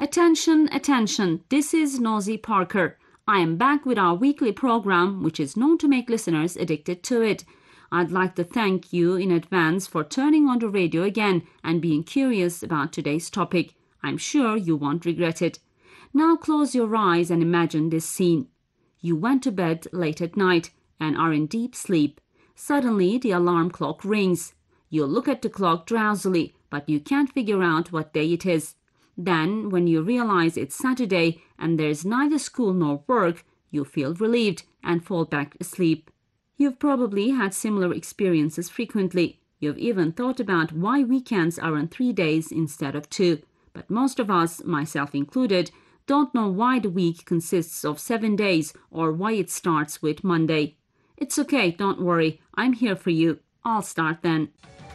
Attention, attention, this is Nosy Parker. I am back with our weekly program, which is known to make listeners addicted to it. I'd like to thank you in advance for turning on the radio again and being curious about today's topic. I'm sure you won't regret it. Now close your eyes and imagine this scene. You went to bed late at night and are in deep sleep. Suddenly, the alarm clock rings. You look at the clock drowsily, but you can't figure out what day it is. Then, when you realize it's Saturday and there's neither school nor work, you feel relieved and fall back asleep. You've probably had similar experiences frequently. You've even thought about why weekends are on 3 days instead of 2. But most of us, myself included, don't know why the week consists of 7 days or why it starts with Monday. It's okay, don't worry. I'm here for you. I'll start then.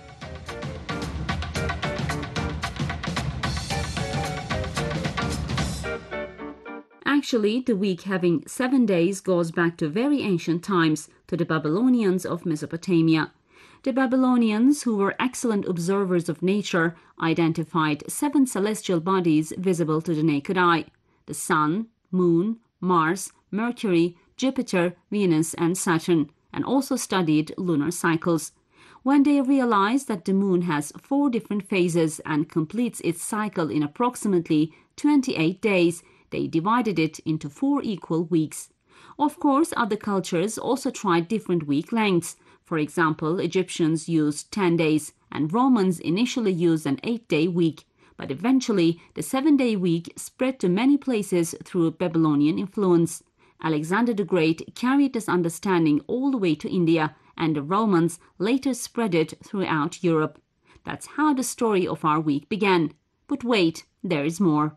Actually, the week having 7 days goes back to very ancient times, to the Babylonians of Mesopotamia. The Babylonians, who were excellent observers of nature, identified 7 celestial bodies visible to the naked eye: the Sun, Moon, Mars, Mercury, Jupiter, Venus, and Saturn, and also studied lunar cycles. When they realized that the Moon has 4 different phases and completes its cycle in approximately 28 days, they divided it into 4 equal weeks. Of course, other cultures also tried different week lengths. For example, Egyptians used 10 days and Romans initially used an 8-day week. But eventually, the 7-day week spread to many places through Babylonian influence. Alexander the Great carried this understanding all the way to India, and the Romans later spread it throughout Europe. That's how the story of our week began. But wait, there is more.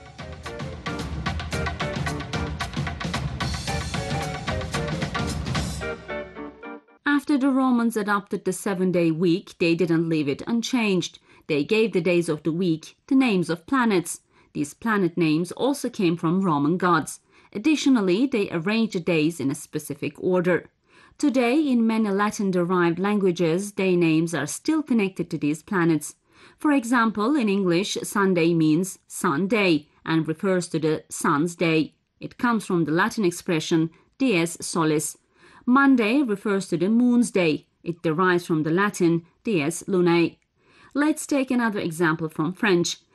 After the Romans adopted the 7-day week, they didn't leave it unchanged. They gave the days of the week the names of planets. These planet names also came from Roman gods. Additionally, they arranged the days in a specific order. Today, in many Latin-derived languages, day names are still connected to these planets. For example, in English, Sunday means sun day and refers to the sun's day. It comes from the Latin expression dies solis. Monday refers to the moon's day. It derives from the Latin dies lunae. Let's take another example from French.